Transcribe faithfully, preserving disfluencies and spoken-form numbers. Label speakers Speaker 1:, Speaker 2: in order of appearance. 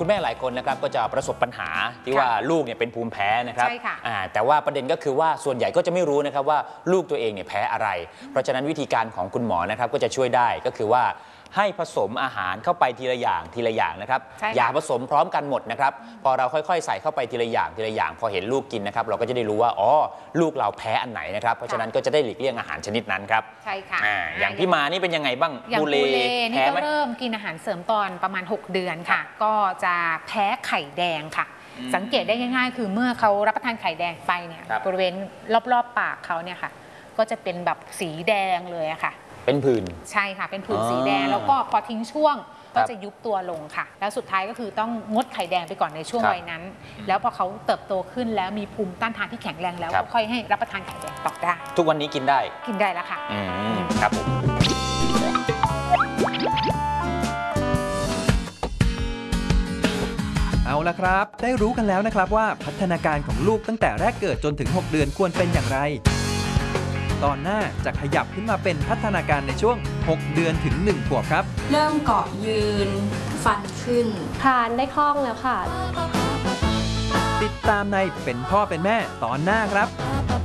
Speaker 1: คุณแม่หลายคนนะครับก็จะประสบปัญหาที่ว่าลูกเนี่ยเป็นภูมิแพ้นะครับ
Speaker 2: ใช่ค่ะ
Speaker 1: แต่ว่าประเด็นก็คือว่าส่วนใหญ่ก็จะไม่รู้นะครับว่าลูกตัวเองเนี่ยแพ้อะไรเพราะฉะนั้นวิธีการของคุณหมอนะครับก็จะช่วยได้ก็คือว่าให้ผสมอาหารเข้าไปทีละอย่างทีละอย่างนะครับอย่าผสมพร้อมกันหมดนะครับพอเราค่อยๆใส่เข้าไปทีละอย่างทีละอย่างพอเห็นลูกกินนะครับเราก็จะได้รู้ว่าอ๋อลูกเราแพ้อันไหนนะครับเพราะฉะนั้นก็จะได้หลีกเลี่ยงอาหารชนิดนั้นครับ
Speaker 2: ใช่ค่ะ
Speaker 1: อย่างพี่มานี่เป็นยังไงบ้าง
Speaker 2: บูเลนี่ก็เริ่มกินอาหารเสริมตอนประมาณหกเดือนค่ะก็จะแพ้ไข่แดงค่ะสังเกตได้ง่ายๆคือเมื่อเขารับประทานไข่แดงไปเนี่ยบริเวณรอบๆปากเขาเนี่ยค่ะก็จะเป็นแบบสีแดงเลยอะค่ะ
Speaker 1: เป็นผื่น
Speaker 2: ใช่ค่ะเป็นผื่นสีแดงแล้วก็พอทิ้งช่วงก็จะยุบตัวลงค่ะแล้วสุดท้ายก็คือต้องงดไข่แดงไปก่อนในช่วงวัยนั้นแล้วพอเขาเติบโตขึ้นแล้วมีภูมิต้านทานที่แข็งแรงแล้วก็ค่อยให้รับประทานไข่แดงต่อได้
Speaker 1: ทุกวันนี้กินได้
Speaker 2: กินได้แล้วค่ะ
Speaker 1: อืมครับผม
Speaker 3: เอาละครับได้รู้กันแล้วนะครับว่าพัฒนาการของลูกตั้งแต่แรกเกิดจนถึงหกเดือนควรเป็นอย่างไรตอนหน้าจะขยับขึ้นมาเป็นพัฒนาการในช่วงหกเดือนถึงหนึ่งขวบครับ
Speaker 4: เริ่มเกาะยืนฟันขึ้น
Speaker 5: คลานได้คล่องแล้วค่ะ
Speaker 3: ติดตามในเป็นพ่อเป็นแม่ตอนหน้าครับ